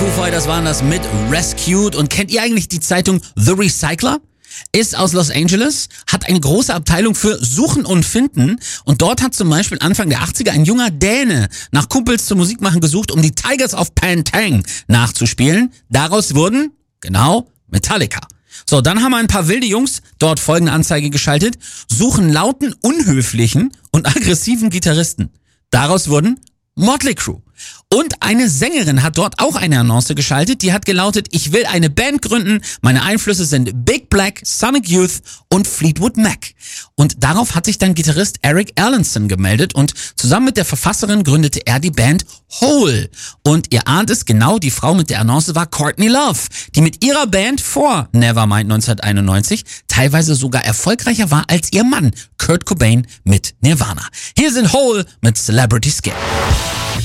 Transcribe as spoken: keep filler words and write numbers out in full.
Foo Fighters waren das mit Rescued. Und kennt ihr eigentlich die Zeitung The Recycler? Ist aus Los Angeles, hat eine große Abteilung für Suchen und Finden. Und dort hat zum Beispiel Anfang der achtziger ein junger Däne nach Kumpels zum Musikmachen gesucht, um die Tigers of Pantang nachzuspielen. Daraus wurden, genau, Metallica. So, dann haben ein paar wilde Jungs dort folgende Anzeige geschaltet. Suchen lauten, unhöflichen und aggressiven Gitarristen. Daraus wurden Motley Crue. Und eine Sängerin hat dort auch eine Annonce geschaltet, die hat gelautet: Ich will eine Band gründen, meine Einflüsse sind Big Black, Sonic Youth und Fleetwood Mac. Und darauf hat sich dann Gitarrist Eric Erlandson gemeldet und zusammen mit der Verfasserin gründete er die Band Hole. Und ihr ahnt es, genau, die Frau mit der Annonce war Courtney Love, die mit ihrer Band vor Nevermind neunzehnhunderteinundneunzig teilweise sogar erfolgreicher war als ihr Mann Kurt Cobain mit Nirvana. Hier sind Hole mit Celebrity Skin.